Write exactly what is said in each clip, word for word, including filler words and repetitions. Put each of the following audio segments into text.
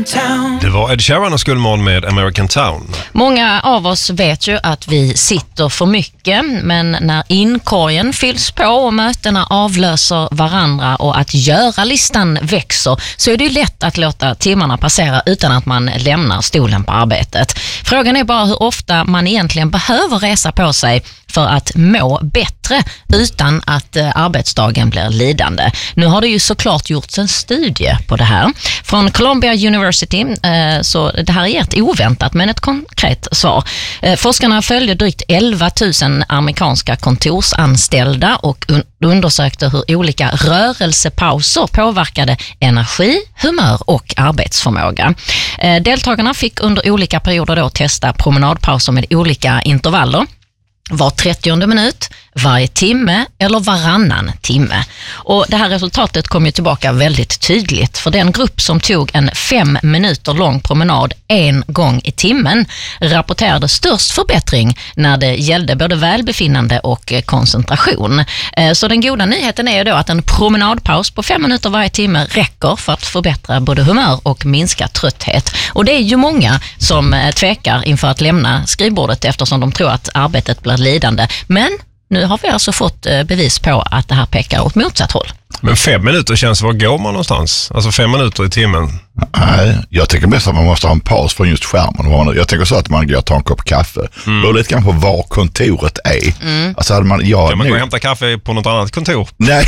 American Town. Det var Ed Sheeran och Skullmån med American Town. Många av oss vet ju att vi sitter för mycket, men när inkorgen fylls på och mötena avlöser varandra och att göra-listan växer, så är det ju lätt att låta timmarna passera utan att man lämnar stolen på arbetet. Frågan är bara hur ofta man egentligen behöver resa på sig för att må bättre utan att eh, arbetsdagen blir lidande. Nu har det ju såklart gjorts en studie på det här. Från Columbia University, eh, så det här är ett oväntat men ett konkret svar. Eh, forskarna följde drygt elva tusen amerikanska kontorsanställda och un- undersökte hur olika rörelsepauser påverkade energi, humör och arbetsförmåga. Eh, deltagarna fick under olika perioder då testa promenadpauser med olika intervaller. Var trettionde minut, varje timme eller varannan timme. Och det här resultatet kom ju tillbaka väldigt tydligt, för den grupp som tog en fem minuter lång promenad en gång i timmen rapporterade störst förbättring när det gällde både välbefinnande och koncentration. Så den goda nyheten är ju då att en promenadpaus på fem minuter varje timme räcker för att förbättra både humör och minska trötthet. Och det är ju många som tvekar inför att lämna skrivbordet eftersom de tror att arbetet blir lidande. Men nu har vi alltså fått bevis på att det här pekar åt motsatt håll. Men fem minuter känns, var går man någonstans? Alltså fem minuter i timmen. Nej, jag tänker mest att man måste ha en paus från just skärmen. Jag tänker så att man går och tar en kopp kaffe. Mm. Det är lite grann på var kontoret är. Mm. Alltså hade man, ja, kan man nu... gå och hämta kaffe på något annat kontor? Nej,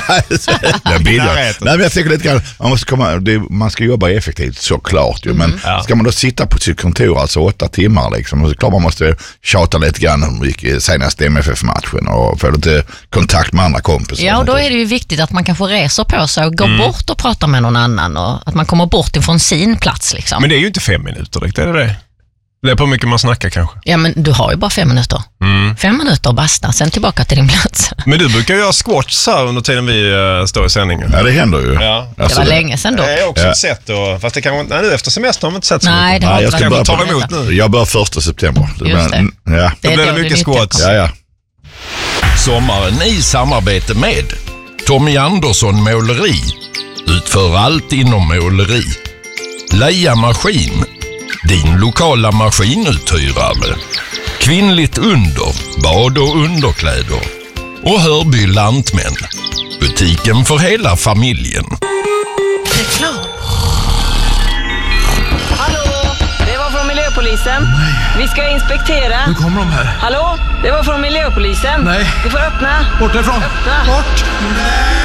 den Nej men jag tänker lite grann, man, måste komma, det, man ska jobba effektivt såklart ju, men mm. ja. Ska man då sitta på sitt kontor alltså åtta timmar liksom, och så klart man måste tjata lite grann om gick senast M F F-matchen och få lite kontakt med andra kompisar. Ja, och då är det ju viktigt att man kanske reser på sig och går mm. bort och pratar med någon annan och att man kommer bort ifrån sin plats liksom. Men det är ju inte fem minuter, är det det? Det är på mycket man snackar kanske. Ja, men du har ju bara fem minuter. Mm. Fem minuter och basta, sen tillbaka till din plats. Men du brukar göra squats här under tiden vi uh, står i sändningen. Ja, det händer ju. Ja. Alltså, det var länge sedan då. Det är också ja. ett sätt då. Fast det kan nej, nu efter semester har man inte sett så nej, mycket. Det nej, jag ska bara ta emot nu. Jag börjar första september. Det Just det. Men, ja. Det då blir det mycket squats. Ja, ja. Sommaren i samarbete med Tommy Andersson Måleri. Utför allt inom måleri. Leia Maskin, din lokala maskinuthyrare. Kvinnligt under, bad och underkläder. Och Hörby Lantmän, butiken för hela familjen. Reklam. Hallå, det var från Miljöpolisen. Nej. Vi ska inspektera. Nu kommer de här. Hallå, det var från Miljöpolisen. Nej. Du får öppna. Bort därifrån. Öppna. Bort. Nej.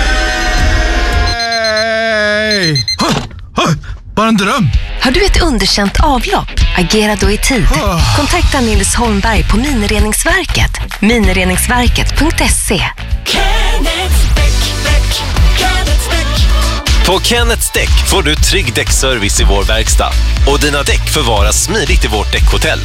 Bara en dröm. Har du ett underkänt avlopp? Agera då i tid. Kontakta Nils Holmberg på Minireningsverket. minireningsverket punkt se. På Kenneths Däck får du trygg däckservice i vår verkstad. Och dina däck förvaras smidigt i vårt däckhotell.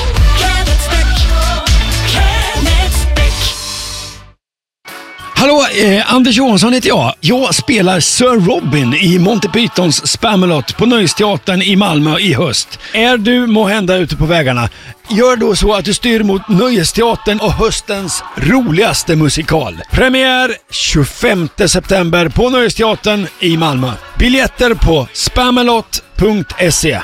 Hallå, eh, Anders Johansson heter jag. Jag spelar Sir Robin i Monty Pythons Spamalot på Nöjesteatern i Malmö i höst. Är du måhända ute på vägarna? Gör då så att du styr mot Nöjesteatern och höstens roligaste musikal. Premiär tjugofemte september på Nöjesteatern i Malmö. Biljetter på spamalot punkt se.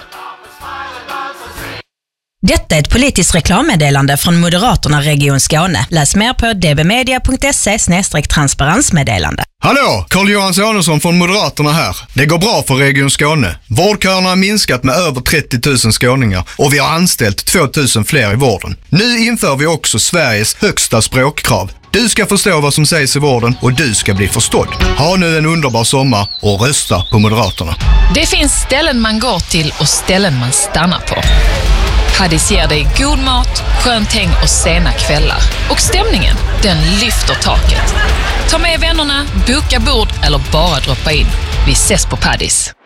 Detta är ett politiskt reklammeddelande från Moderaterna Region Skåne. Läs mer på dbmedia punkt se slash transparensmeddelande. Hallå, Carl-Johan Samuelsson från Moderaterna här. Det går bra för Region Skåne. Vårdköerna har minskat med över trettio tusen skåningar och vi har anställt två tusen fler i vården. Nu inför vi också Sveriges högsta språkkrav. Du ska förstå vad som sägs i vården och du ska bli förstådd. Ha nu en underbar sommar och rösta på Moderaterna. Det finns ställen man går till och ställen man stannar på. Paddis ger dig god mat, skönt häng och sena kvällar. Och stämningen, den lyfter taket. Ta med vännerna, boka bord eller bara droppa in. Vi ses på Paddis.